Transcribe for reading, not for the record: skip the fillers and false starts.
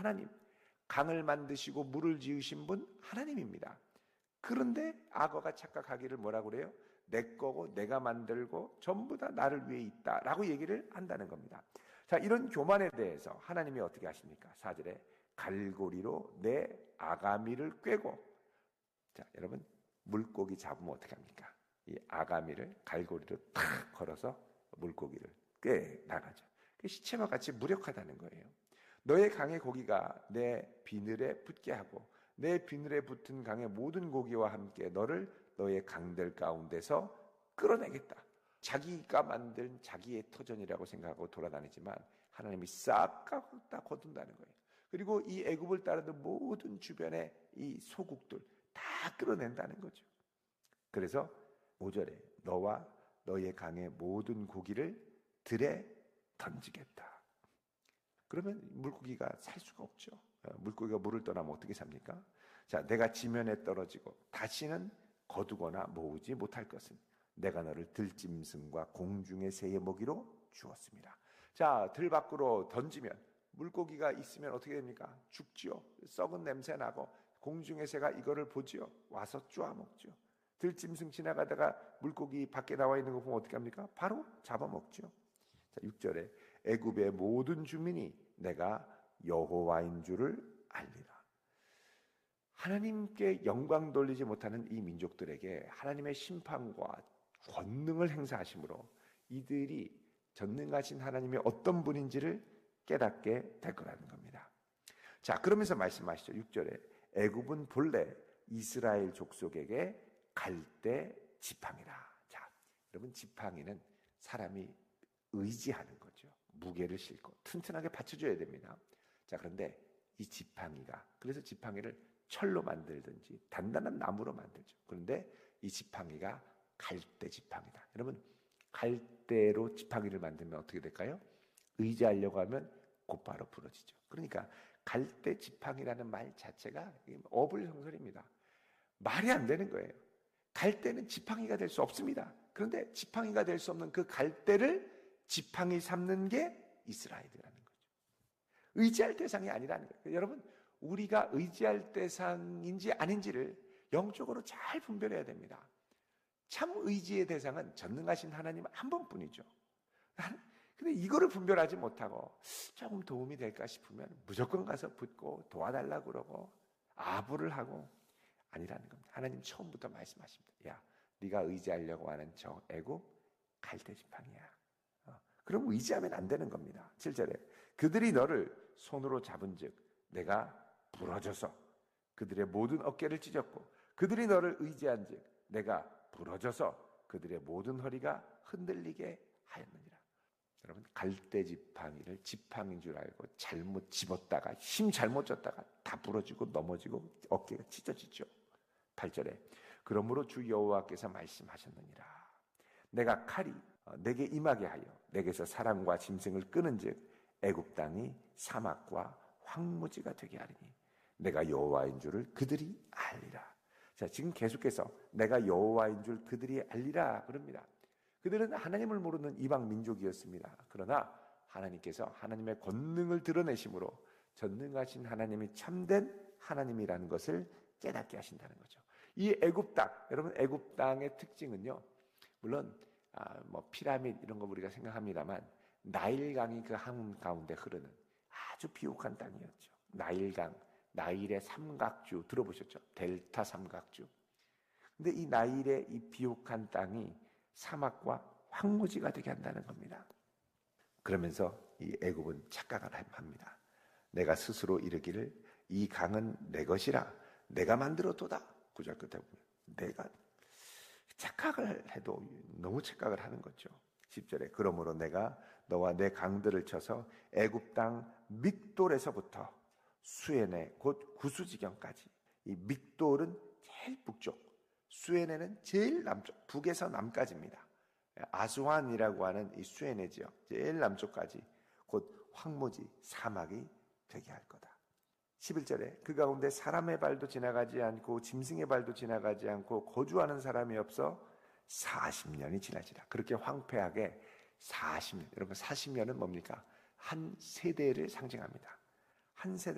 하나님, 강을 만드시고 물을 지으신 분 하나님입니다. 그런데 악어가 착각하기를 뭐라고 그래요? 내 거고 내가 만들고 전부 다 나를 위해 있다라고 얘기를 한다는 겁니다. 자, 이런 교만에 대해서 하나님이 어떻게 하십니까? 4절에 갈고리로 내 아가미를 꿰고. 자, 여러분, 물고기 잡으면 어떻게 합니까? 이 아가미를 갈고리로 탁 걸어서 물고기를 꿰 나가죠. 시체와 같이 무력하다는 거예요. 너의 강의 고기가 내 비늘에 붙게 하고 내 비늘에 붙은 강의 모든 고기와 함께 너를 너의 강들 가운데서 끌어내겠다. 자기가 만든 자기의 터전이라고 생각하고 돌아다니지만 하나님이 싹 다 거둔다는 거예요. 그리고 이 애굽을 따르는 모든 주변의 이 소국들 다 끌어낸다는 거죠. 그래서 5절에 너와 너의 강의 모든 고기를 들에 던지겠다. 그러면 물고기가 살 수가 없죠. 물고기가 물을 떠나면 어떻게 삽니까? 자, 내가 지면에 떨어지고 다시는 거두거나 모으지 못할 것은 내가 너를 들짐승과 공중의 새의 먹이로 주었습니다. 자, 들 밖으로 던지면 물고기가 있으면 어떻게 됩니까? 죽지요. 썩은 냄새 나고 공중의 새가 이거를 보지요. 와서 쪼아먹죠. 들짐승 지나가다가 물고기 밖에 나와 있는 거 보면 어떻게 합니까? 바로 잡아먹죠. 자, 6절에 애굽의 모든 주민이 내가 여호와인 줄을 알리라. 하나님께 영광 돌리지 못하는 이 민족들에게 하나님의 심판과 권능을 행사하심으로 이들이 전능하신 하나님이 어떤 분인지를 깨닫게 될 거라는 겁니다. 자, 그러면서 말씀하시죠. 6절에 애굽은 본래 이스라엘 족속에게 갈대 지팡이라. 자, 여러분, 지팡이는 사람이 의지하는 거죠. 무게를 싣고 튼튼하게 받쳐줘야 됩니다. 자, 그런데 이 지팡이가, 그래서 지팡이를 철로 만들든지 단단한 나무로 만들죠. 그런데 이 지팡이가 갈대 지팡이다. 여러분, 갈대로 지팡이를 만들면 어떻게 될까요? 의지하려고 하면 곧바로 부러지죠. 그러니까 갈대 지팡이라는 말 자체가 어불성설입니다. 말이 안 되는 거예요. 갈대는 지팡이가 될 수 없습니다. 그런데 지팡이가 될 수 없는 그 갈대를 지팡이 삼는 게 이스라엘이라는 거죠. 의지할 대상이 아니라는 거예요. 여러분, 우리가 의지할 대상인지 아닌지를 영적으로 잘 분별해야 됩니다. 참 의지의 대상은 전능하신 하나님 한 번뿐이죠. 근데 이거를 분별하지 못하고 조금 도움이 될까 싶으면 무조건 가서 붙고 도와달라고 그러고 아부를 하고, 아니라는 겁니다. 하나님 처음부터 말씀하십니다. 야, 네가 의지하려고 하는 저 애굽 갈대 지팡이야. 그럼 의지하면 안 되는 겁니다. 7절에 그들이 너를 손으로 잡은즉 내가 부러져서 그들의 모든 어깨를 찢었고 그들이 너를 의지한즉 내가 부러져서 그들의 모든 허리가 흔들리게 하였느니라. 여러분, 갈대 지팡이를 지팡이인 줄 알고 잘못 집었다가 힘 잘못 줬다가 다 부러지고 넘어지고 어깨가 찢어지죠. 8절에 그러므로 주 여호와께서 말씀하셨느니라. 내가 칼이 내게 임하게 하여 내게서 사람과 짐승을 끄는즉 애굽 땅이 사막과 황무지가 되게 하리니 내가 여호와인 줄을 그들이 알리라. 자, 지금 계속해서 내가 여호와인 줄 그들이 알리라 그럽니다. 그들은 하나님을 모르는 이방 민족이었습니다. 그러나 하나님께서 하나님의 권능을 드러내심으로 전능하신 하나님이 참된 하나님이라는 것을 깨닫게 하신다는 거죠. 이 애굽 땅, 여러분, 애굽 땅의 특징은요, 물론 피라미드 이런 거 우리가 생각합니다만 나일강이 그 한가운데 흐르는 아주 비옥한 땅이었죠. 나일강, 나일의 삼각주 들어보셨죠? 델타 삼각주. 근데 이 나일의 이 비옥한 땅이 사막과 황무지가 되게 한다는 겁니다. 그러면서 이 애굽은 착각을 합니다. 내가 스스로 이르기를 이 강은 내 것이라 내가 만들었도다. 9절 끝에 보면 내가, 착각을 해도 너무 착각을 하는 거죠. 10절에 그러므로 내가 너와 내 강들을 쳐서 애굽 땅 믹돌에서부터 수에네 곧 구스지경까지, 이 믹돌은 제일 북쪽, 수에네는 제일 남쪽, 북에서 남까지입니다. 아스완이라고 하는 이 수에네 지역 제일 남쪽까지 곧 황무지 사막이 되게 할 거다. 11절에 그 가운데 사람의 발도 지나가지 않고 짐승의 발도 지나가지 않고 거주하는 사람이 없어 40년이 지나지라. 그렇게 황폐하게 40년. 여러분, 40년은 뭡니까? 한 세대를 상징합니다. 한 세대